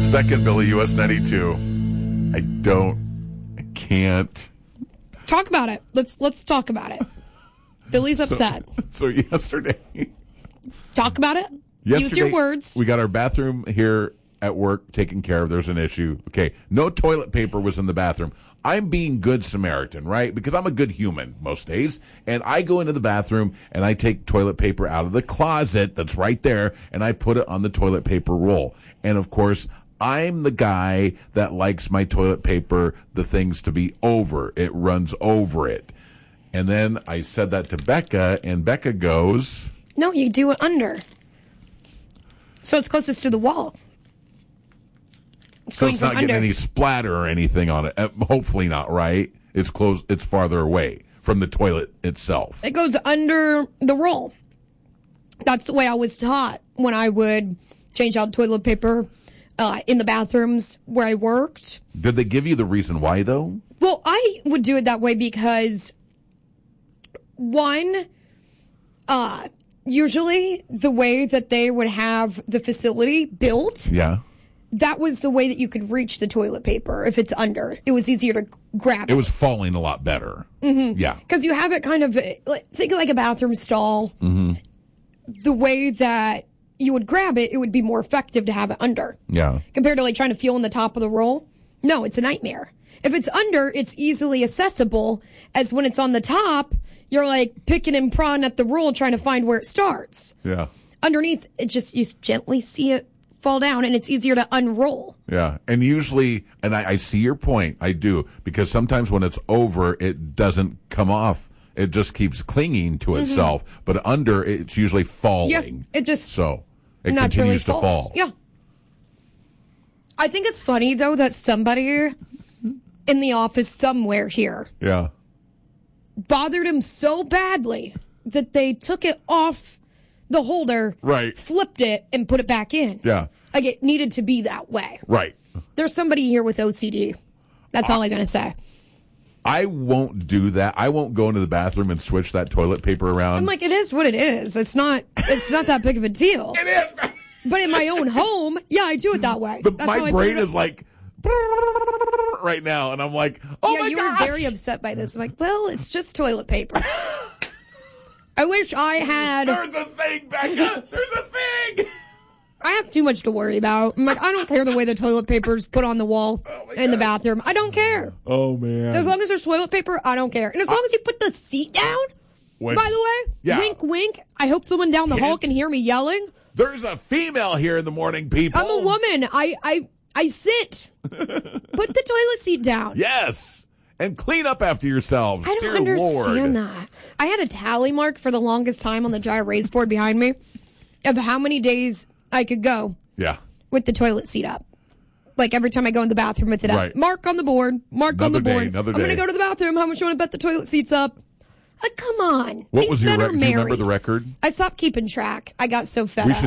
Becca and Billy, US 92. I can't. Talk about it. Let's talk about it. Billy's upset. So yesterday. Talk about it. Use your words. We got our bathroom here at work taken care of. There's an issue. Okay. No toilet paper was in the bathroom. I'm being good Samaritan, right? Because I'm a good human most days. And I go into the bathroom and I take toilet paper out of the closet that's right there and I put it on the toilet paper roll. And of course, I'm the guy that likes my toilet paper, the things to be over. It runs over it. And then I said that to Becca, and Becca goes, no, you do it under. So it's closest to the wall. So it's not getting any splatter or anything on it. Hopefully not, right? It's close. It's farther away from the toilet itself. It goes under the roll. That's the way I was taught when I would change out toilet paper in the bathrooms where I worked. Did they give you the reason why, though? Well, I would do it that way because, one, usually the way that they would have the facility built, that was the way that you could reach the toilet paper if it's under. It was easier to grab it. It was falling a lot better. Mm-hmm. Yeah. Because you have it kind of, think of like a bathroom stall. Mm-hmm. The way that you would grab it, it would be more effective to have it under. Yeah. Compared to like trying to feel in the top of the roll. No, it's a nightmare. If it's under, it's easily accessible, as when it's on the top, you're like picking and prodding at the roll trying to find where it starts. Yeah. Underneath, you gently see it fall down, and it's easier to unroll. Yeah. And usually, and I see your point, I do, because sometimes when it's over, it doesn't come off. It just keeps clinging to itself. But under, it's usually falling. Yeah, it just so it naturally continues to fall. Yeah. I think it's funny, though, that somebody in the office somewhere here bothered him so badly that they took it off the holder, flipped it, and put it back in. Yeah. Like it needed to be that way. Right. There's somebody here with OCD. That's all I'm going to say. I won't do that. I won't go into the bathroom and switch that toilet paper around. I'm like, it is what it is. It's not that big of a deal. It is. But in my own home, I do it that way. But my brain is like right now, and I'm like, oh my gosh. You were very upset by this. I'm like, well, it's just toilet paper. I wish I had... There's a thing, Becca. There's a thing. I have too much to worry about. I'm like, I don't care the way the toilet paper's put on the wall in the bathroom. I don't care. Oh, man. As long as there's toilet paper, I don't care. And as long as you put the seat down, by the way, wink, wink. I hope someone down the hall can hear me yelling. There's a female here in the morning, people. I'm a woman. I sit. Put the toilet seat down. Yes. And clean up after yourselves. I don't understand that. I had a tally mark for the longest time on the dry erase board behind me of how many days I could go with the toilet seat up. Like every time I go in the bathroom with it up. Mark on the board. Mark on the board. I'm going to go to the bathroom. How much you want to bet the toilet seat's up? Like, come on. What was your record? Do you remember the record? I stopped keeping track. I got so fed up.